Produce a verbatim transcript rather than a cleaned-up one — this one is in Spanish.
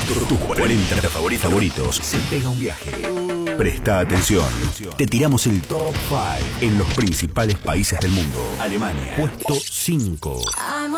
Tus cuarenta favoritos, favoritos. Se pega un viaje. Presta atención. Te tiramos el top cinco en los principales países del mundo. Alemania, puesto cinco.